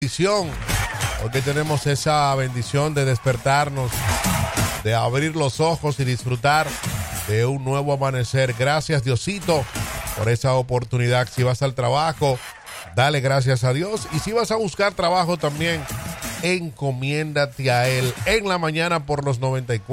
bendición. Porque tenemos esa bendición de despertarnos, de abrir los ojos y disfrutar de un nuevo amanecer. Gracias, Diosito, por esa oportunidad. Si vas al trabajo, dale gracias a Dios. Y si vas a buscar trabajo también, encomiéndate a Él en la mañana por los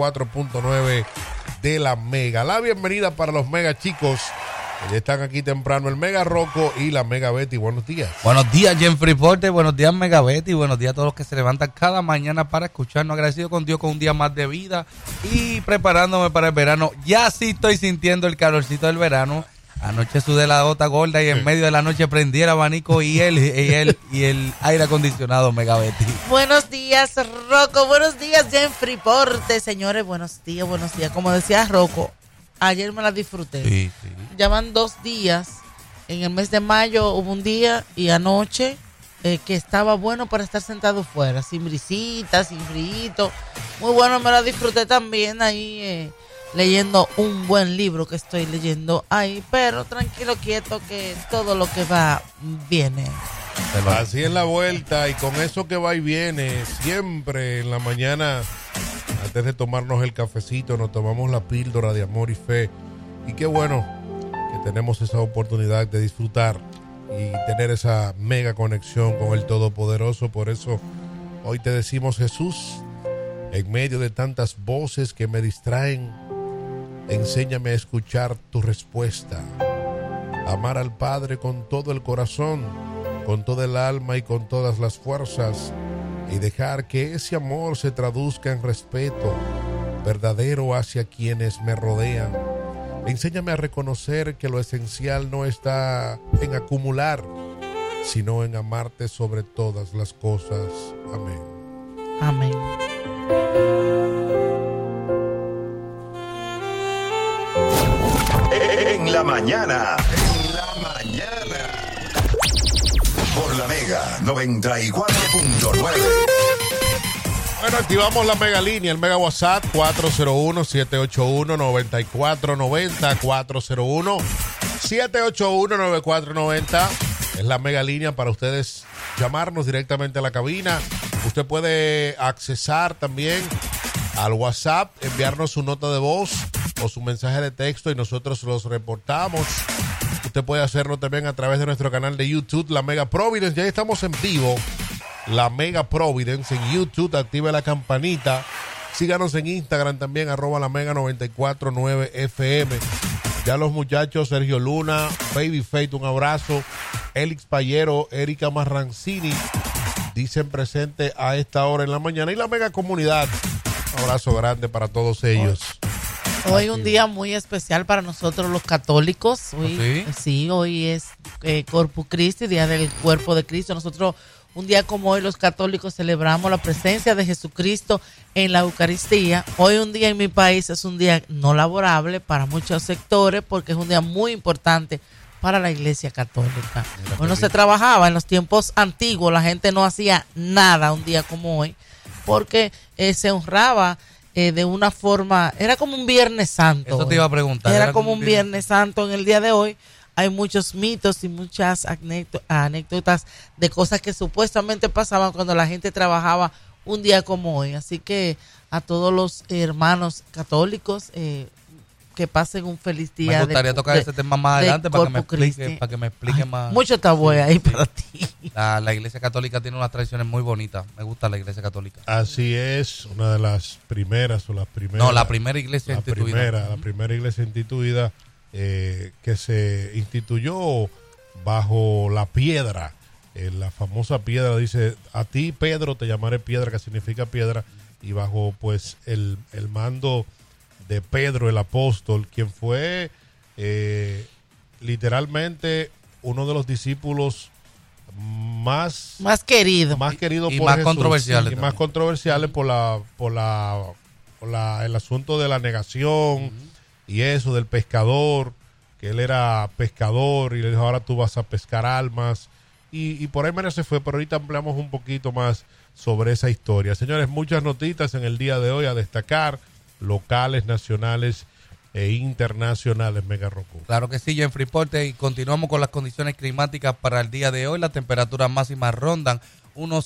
94.9 de la Mega. La bienvenida para los Mega chicos. Están aquí temprano el Mega Rocco y la Mega Betty. Buenos días. Buenos días, Jeffrey Porte. Buenos días, Mega Betty. Buenos días a todos los que se levantan cada mañana para escucharnos. Agradecido con Dios con un día más de vida y preparándome para el verano. Ya sí estoy sintiendo el calorcito del verano. Anoche sudé la gota gorda y en medio de la noche prendí el abanico y el aire acondicionado, Mega Betty. Buenos días, Rocco. Buenos días, Jeffrey Porte. Señores, buenos días, buenos días. Como decía Rocco, ayer me la disfruté. Sí. Ya van 2 días. En el mes de mayo hubo un día y anoche que estaba bueno para estar sentado fuera, sin brisita, sin frío. Muy bueno, me la disfruté también ahí leyendo un buen libro que estoy leyendo ahí, pero tranquilo, quieto, que todo lo que va viene. Así es la vuelta, y con eso que va y viene, siempre en la mañana, antes de tomarnos el cafecito, nos tomamos la píldora de amor y fe. Y qué bueno que tenemos esa oportunidad de disfrutar y tener esa mega conexión con el Todopoderoso. Por eso hoy te decimos, Jesús, en medio de tantas voces que me distraen, enséñame a escuchar tu respuesta. Amar al Padre con todo el corazón, con toda el alma y con todas las fuerzas, y dejar que ese amor se traduzca en respeto verdadero hacia quienes me rodean. Enséñame a reconocer que lo esencial no está en acumular, sino en amarte sobre todas las cosas. Amén. Amén. En la mañana. Por la Mega 94.9. Bueno, activamos la Mega Línea, el Mega WhatsApp 401-781-9490, 401-781-9490. Es la Mega Línea para ustedes llamarnos directamente a la cabina. Usted puede accesar también al WhatsApp, enviarnos su nota de voz o su mensaje de texto y nosotros los reportamos. Usted puede hacerlo también a través de nuestro canal de YouTube, La Mega Providence. Ya estamos en vivo, La Mega Providence en YouTube. Active la campanita. Síganos en Instagram también, @La Mega 949 FM. Ya los muchachos Sergio Luna, Baby Faith, un abrazo. Elix Payero, Erika Marrancini dicen presente a esta hora en la mañana. Y la Mega Comunidad, un abrazo grande para todos ellos. Hoy un día muy especial para nosotros los católicos. Hoy, sí, hoy es Corpus Christi, Día del Cuerpo de Cristo. Nosotros un día como hoy los católicos celebramos la presencia de Jesucristo en la Eucaristía. Hoy un día en mi país es un día no laborable para muchos sectores porque es un día muy importante para la Iglesia Católica. Hoy no se trabajaba, en los tiempos antiguos la gente no hacía nada un día como hoy porque se honraba de una forma, era como un Viernes Santo. Eso te iba a preguntar. Era como un Viernes Santo. En el día de hoy hay muchos mitos y muchas anécdotas de cosas que supuestamente pasaban cuando la gente trabajaba un día como hoy. Así que a todos los hermanos católicos que pasen un feliz día. Me gustaría tocar ese tema más adelante para que me explique más. Mucho tabú ahí para ti. La Iglesia Católica tiene unas tradiciones muy bonitas. Me gusta la Iglesia Católica. Así es, una de las primeras o las primeras. No, la primera iglesia instituida. La primera iglesia instituida que se instituyó bajo la piedra. La famosa piedra dice, a ti Pedro te llamaré piedra, que significa piedra, y bajo pues el mando de Pedro el apóstol, quien fue literalmente uno de los discípulos más querido y por más Jesús, controversiales y más controversiales por el asunto de la negación y eso del pescador, que él era pescador y le dijo, ahora tú vas a pescar almas, y por ahí se fue. Pero ahorita ampliamos un poquito más sobre esa historia. Señores, muchas notitas en el día de hoy a destacar, locales, nacionales e internacionales, Mega Rocco. Claro que sí, en Freeport, y continuamos con las condiciones climáticas para el día de hoy. Las temperaturas máximas rondan unos